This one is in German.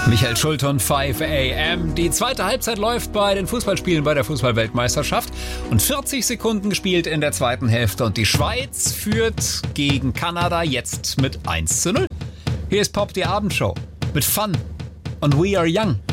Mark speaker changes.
Speaker 1: Michael Schulton, 5 AM. Die zweite Halbzeit läuft bei den Fußballspielen bei der Fußballweltmeisterschaft und 40 Sekunden gespielt in der zweiten Hälfte und die Schweiz führt gegen Kanada jetzt mit 1:0. Hier ist Pop, die Abendshow mit Fun und We Are Young.